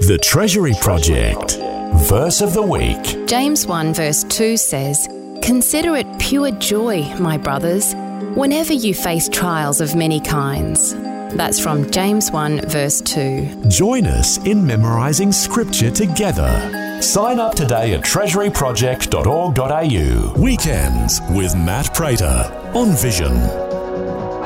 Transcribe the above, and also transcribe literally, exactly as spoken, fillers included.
The Treasury Project. Verse of the Week. James one verse two says, "Consider it pure joy, my brothers, whenever you face trials of many kinds." That's from James one verse two. Join us in memorising Scripture together. Sign up today at treasury project dot org dot a u. Weekends with Matt Prater on Vision.